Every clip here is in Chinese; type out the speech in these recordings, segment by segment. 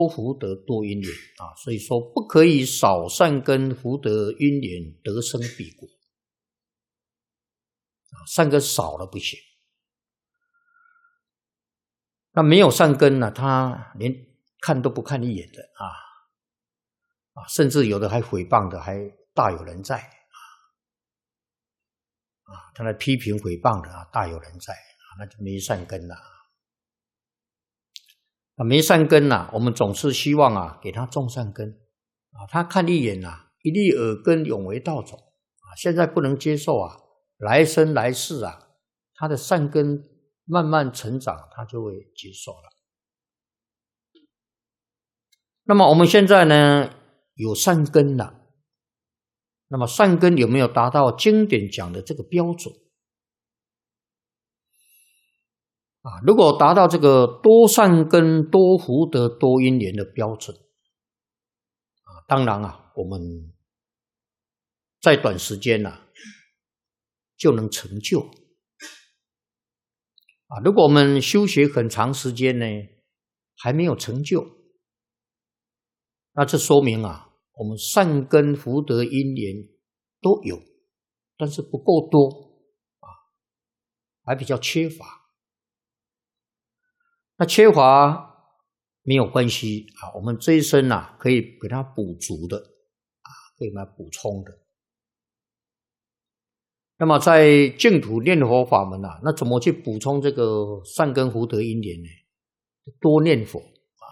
多福德多因缘啊，所以说不可以少善根福德因缘得生彼国啊，善根少了不行。那没有善根呢，他连看都不看一眼的啊，甚至有的还诽谤的还大有人在啊，他来批评诽谤的啊，大有人在啊，那就没善根了。没善根我们总是希望给他种善根啊，他看一眼一粒耳根永为道种啊，现在不能接受来生来世他的善根慢慢成长，他就会接受了。那么我们现在呢有善根了，那么善根有没有达到经典讲的这个标准如果达到这个多善根多福德多因缘的标准当然我们在短时间就能成就如果我们修学很长时间呢还没有成就，那这说明我们善根福德因缘都有，但是不够多还比较缺乏。那缺乏没有关系我们这一生可以给它补足的可以给它补充的。那么在净土念佛法门那怎么去补充这个善根福德因缘呢？多念佛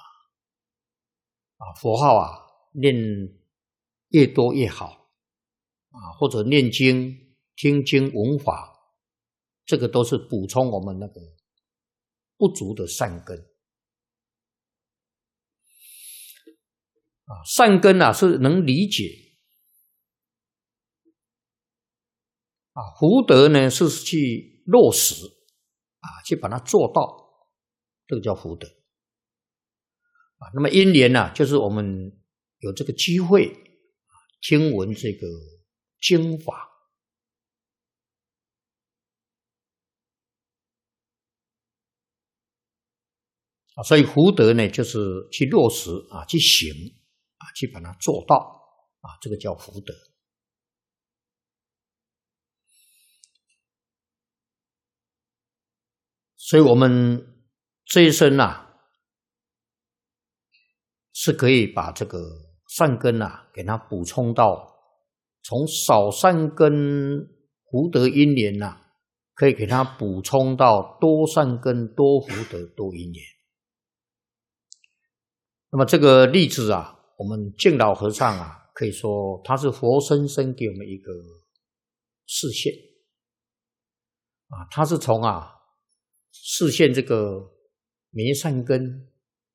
佛号念越多越好或者念经听经闻法，这个都是补充我们那个不足的善根善根是能理解福德呢是去落实去把它做到，这个叫福德那么因缘就是我们有这个机会听闻这个经法所以福德呢就是去落实去行去把它做到这个叫福德。所以我们这一生是可以把这个善根给它补充到，从少善根福德因缘可以给它补充到多善根多福德多因缘。那么这个例子我们净老和尚可以说他是活生生给我们一个示现他是从示现这个没善根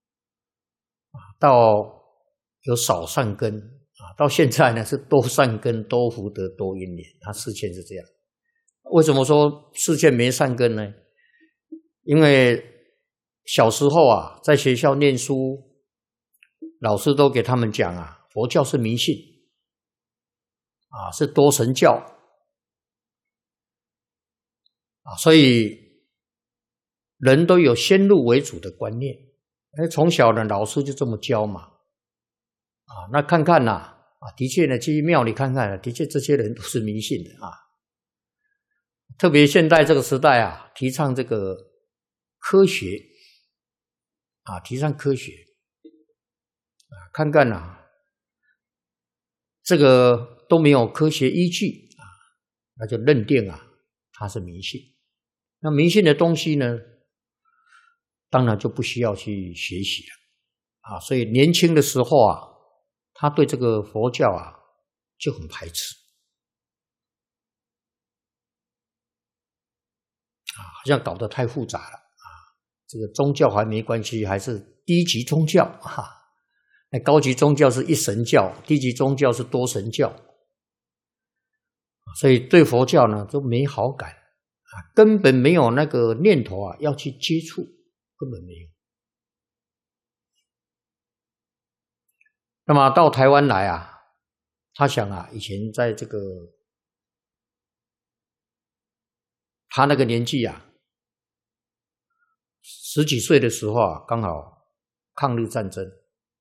到有少善根到现在呢是多善根多福德多因缘，他示现是这样。为什么说示现没善根呢？因为小时候在学校念书，老师都给他们讲佛教是迷信是多神教所以人都有先入为主的观念，从小呢老师就这么教嘛那看看的确呢去庙里看看的确这些人都是迷信的特别现在这个时代提倡这个科学提倡科学看看这个都没有科学依据那就认定它是迷信。那迷信的东西呢当然就不需要去学习了所以年轻的时候他对这个佛教就很排斥好像搞得太复杂了这个宗教还没关系，还是低级宗教那高级宗教是一神教，低级宗教是多神教，所以对佛教呢都没好感根本没有那个念头要去接触，根本没有。那么到台湾来他想以前在这个他那个年纪十几岁的时候刚好抗日战争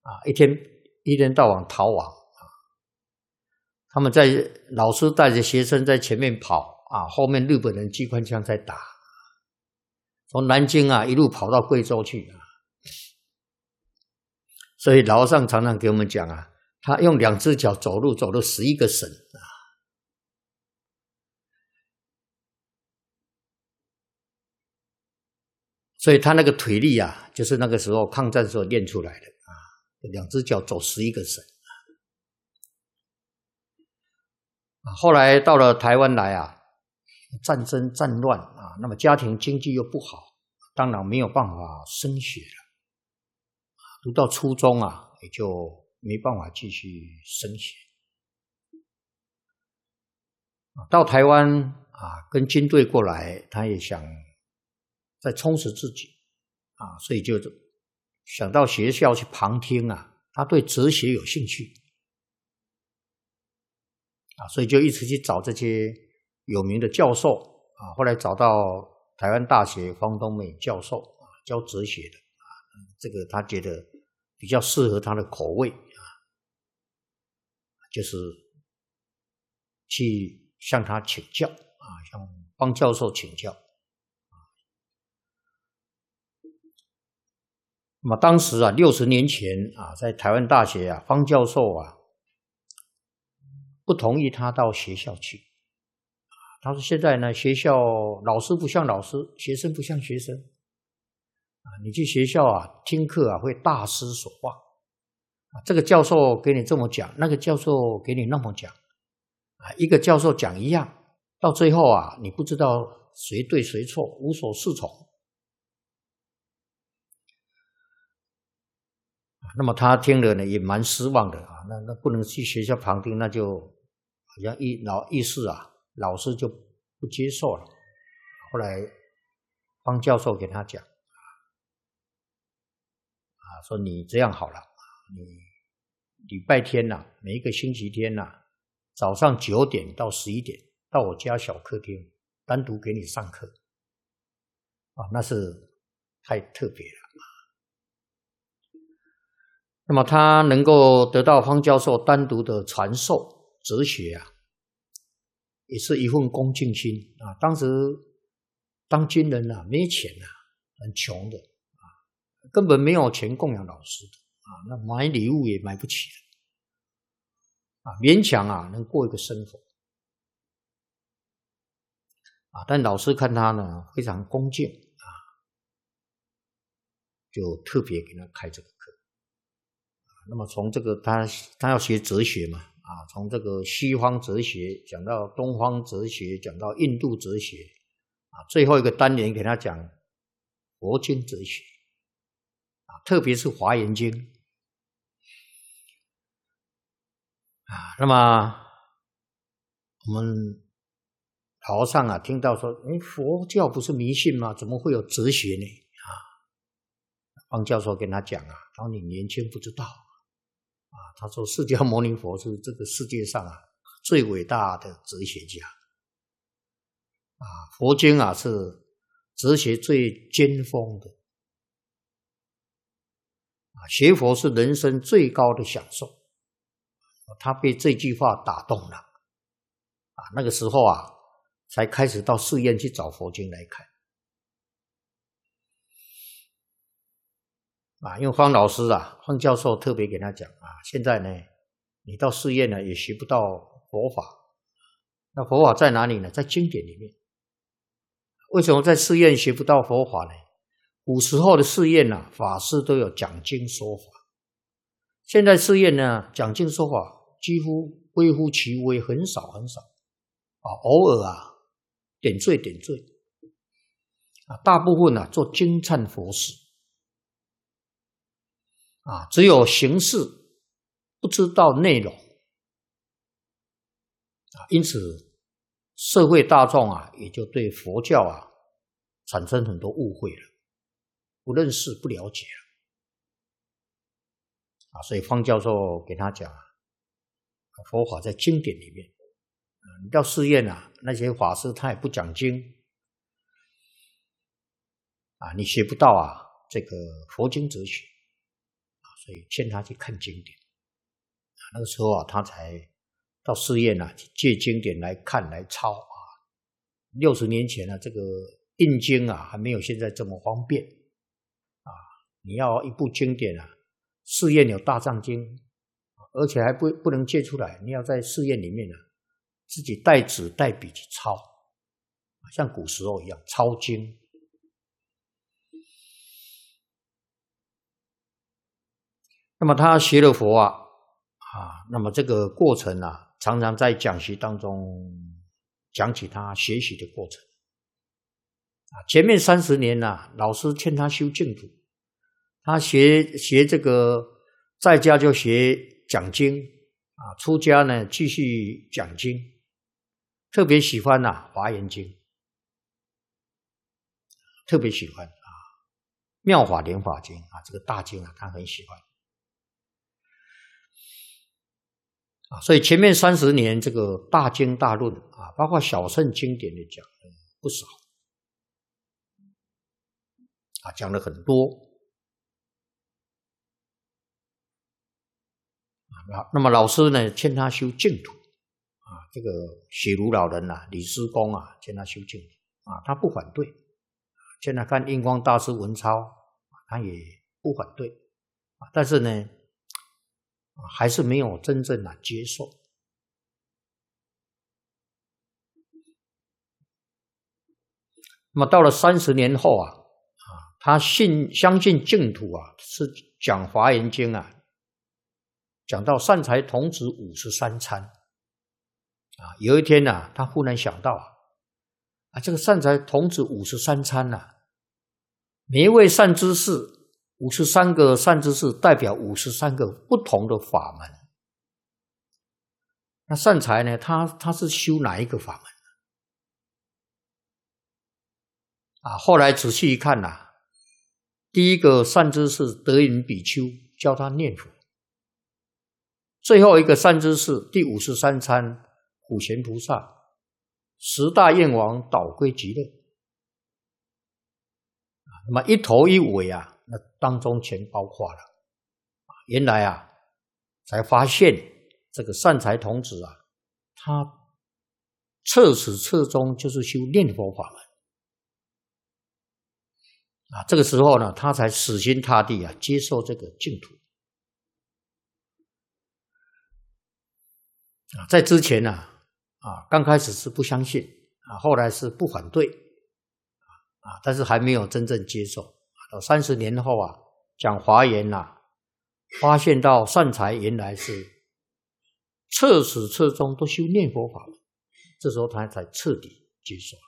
一天到晚逃亡啊。他们老师带着学生在前面跑啊，后面日本人机关枪在打，从南京啊一路跑到贵州去啊。所以老和尚常常给我们讲啊，他用2只脚走路走了11个省啊。所以他那个腿力啊，就是那个时候抗战时候练出来的啊，2只脚走11个省啊。后来到了台湾来啊，战争战乱啊，那么家庭经济又不好，当然没有办法升学了。读到初中啊，也就没办法继续升学。到台湾啊，跟军队过来，他也想再充实自己啊，所以就想到学校去旁听啊。他对哲学有兴趣啊，所以就一直去找这些有名的教授啊。后来找到台湾大学方东美教授啊，教哲学的啊，这个他觉得比较适合他的口味啊，就是去向他请教啊，向方教授请教。那么当时啊，60年前啊，在台湾大学啊，方教授啊不同意他到学校去。他说现在呢，学校老师不像老师，学生不像学生啊，你去学校啊听课啊会大失所望啊，这个教授给你这么讲，那个教授给你那么讲啊，一个教授讲一样，到最后啊，你不知道谁对谁错，无所适从。那么他听了呢，也蛮失望的啊。那不能去学校旁听，那就好像意思啊，老师就不接受了。后来方教授给他讲啊，说你这样好了，你礼拜天呐，每一个星期天呐，早上9点到11点到我家小客厅单独给你上课啊，那是太特别了。那么他能够得到方教授单独的传授哲学啊，也是一份恭敬心啊。当时当军人啊，没钱啊，很穷的啊，根本没有钱供养老师的啊，那买礼物也买不起的啊，勉强啊能过一个生活啊。但老师看他呢非常恭敬啊，就特别给他开这个课。那么从这个他要学哲学嘛啊，从这个西方哲学讲到东方哲学，讲到印度哲学啊，最后一个单元给他讲佛经哲学啊，特别是华严经啊。那么我们老和尚啊听到说，佛教不是迷信吗？怎么会有哲学呢？啊，方教授跟他讲啊，当你年轻不知道啊，他说释迦牟尼佛是这个世界上啊最伟大的哲学家啊，佛经啊是哲学最尖峰的啊，学佛是人生最高的享受。他被这句话打动了啊，那个时候啊才开始到寺院去找佛经来看啊。因为方老师啊，方教授特别给他讲啊，现在呢你到寺院呢也学不到佛法，那佛法在哪里呢？在经典里面。为什么在寺院学不到佛法呢？古时候的寺院啊，法师都有讲经说法，现在寺院呢讲经说法几乎微乎其微，很少很少啊，偶尔啊点缀啊，大部分啊做经忏佛事啊，只有形式不知道内容啊，因此社会大众啊也就对佛教啊产生很多误会了，不认识不了解了啊。所以方教授给他讲啊，佛法在经典里面你到寺院啊，那些法师他也不讲经啊，你学不到啊这个佛经哲学啊。 所以劝他去看经典。那个时候啊，他才到寺院啊去借经典来看来抄啊。60年前啊，这个印经啊还没有现在这么方便啊。你要一部经典啊，寺院有大藏经，而且还不能借出来，你要在寺院里面啊自己带纸带笔去抄，像古时候一样抄经。那么他学了佛啊，那么这个过程啊，常常在讲习当中讲起他学习的过程。前面30年啊，老师劝他修净土，他学这个在家就学讲经啊，出家呢继续讲经，特别喜欢华严经，特别喜欢妙法莲华经这个大经他很喜欢。所以前面30年这个大经大论包括小乘经典的讲了不少讲了很多那么老师呢劝他修净土这个雪庐老人李师公劝他修净土他不反对，劝他看印光大师文钞他也不反对但是呢还是没有真正接受。那么到了30年后他相信净土是讲华严经讲到善财童子53参有一天他忽然想到这个善财童子53参每一位善知识53个善知识代表53个不同的法门。那善财呢，他是修哪一个法门后来仔细一看第一个善知识德云比丘教他念佛，最后一个善知识第53参普贤菩萨10大愿王导归极乐那么一头一尾那当中全包括了原来才发现这个善财童子他彻始彻终就是修念佛法门这个时候呢他才死心塌地接受这个净土在之前刚开始是不相信后来是不反对但是还没有真正接受到30年后讲华严发现到善财原来是彻始彻终都修念佛法门，这时候他才彻底接受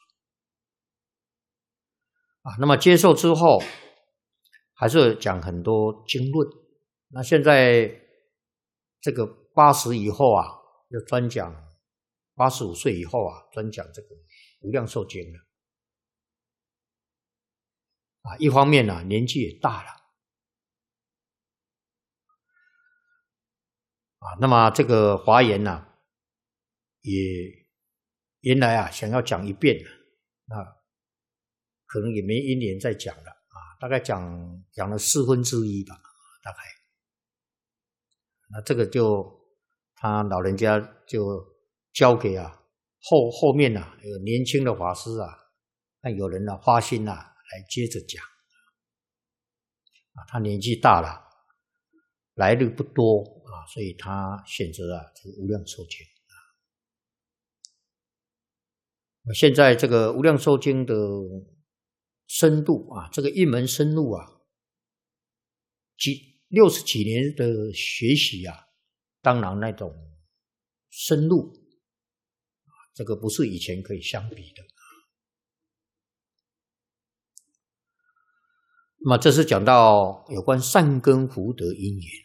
了那么接受之后还是讲很多经论。那现在这个80以后就专讲85岁以后专讲这个无量寿经了一方面年纪也大了那么这个华严也原来想要讲一遍那可能也没一年再讲了大概讲了1/4吧大概那这个就他老人家就交给后面有年轻的法师看有人发心来接着讲他年纪大了来日不多所以他选择这个无量寿经现在这个无量寿经的深度这个一门深入60几年的学习当然那种深入这个不是以前可以相比的。那么这是讲到有关善根福德因缘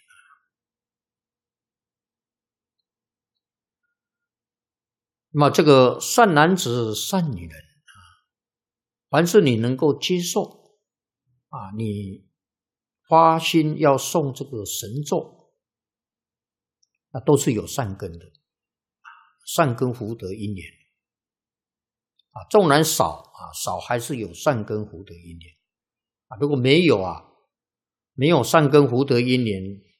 那么这个善男子善女人凡是你能够接受你发心要诵这个神咒那都是有善根的善根福德因缘纵然少还是有善根福德因缘如果没有没有善根福德因缘，